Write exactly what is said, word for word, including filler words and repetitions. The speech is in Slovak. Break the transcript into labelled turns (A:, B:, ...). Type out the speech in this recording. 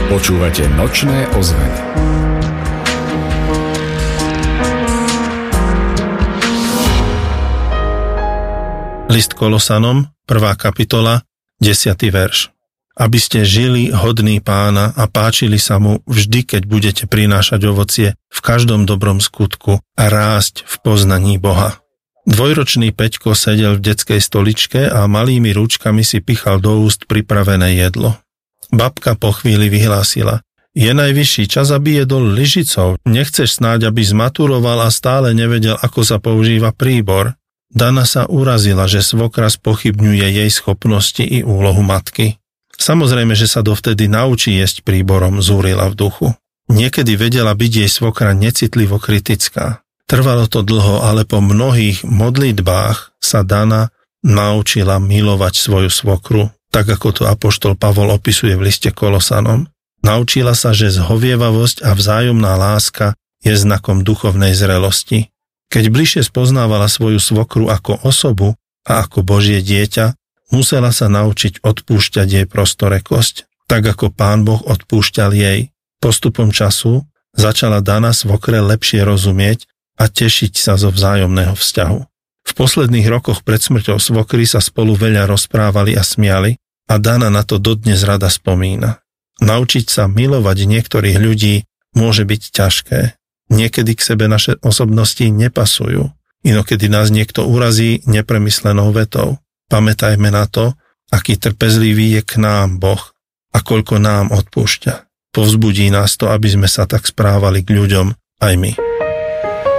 A: Počúvate Nočné ozveny.
B: List Kolosanom, prvá kapitola, desiaty verš. Aby ste žili hodní Pána a páčili sa mu vždy, keď budete prinášať ovocie v každom dobrom skutku a rásť v poznaní Boha. Dvojročný Peťko sedel v detskej stoličke a malými rúčkami si pichal do úst pripravené jedlo. Babka po chvíli vyhlásila: Je najvyšší čas, aby jedol lyžicou. Nechceš snáď, aby zmaturoval a stále nevedel, ako sa používa príbor? Dana sa urazila, že svokra spochybňuje jej schopnosti i úlohu matky. Samozrejme, že sa dovtedy naučí jesť príborom, zúrila v duchu. Niekedy vedela byť jej svokra necitlivo kritická. Trvalo to dlho, ale po mnohých modlitbách sa Dana naučila milovať svoju svokru, tak ako to apoštol Pavol opisuje v liste Kolosanom. Naučila sa, že zhovievavosť a vzájomná láska je znakom duchovnej zrelosti. Keď bližšie spoznávala svoju svokru ako osobu a ako Božie dieťa, musela sa naučiť odpúšťať jej prostorekosť, tak ako Pán Boh odpúšťal jej. Postupom času začala Dana svokre lepšie rozumieť a tešiť sa zo vzájomného vzťahu. V posledných rokoch pred smrťou svokry sa spolu veľa rozprávali a smiali a Dana na to dodnes rada spomína. Naučiť sa milovať niektorých ľudí môže byť ťažké. Niekedy k sebe naše osobnosti nepasujú. Inokedy nás niekto urazí nepremyslenou vetou. Pamätajme na to, aký trpezlivý je k nám Boh a koľko nám odpúšťa. Povzbudí nás to, aby sme sa tak správali k ľuďom aj my.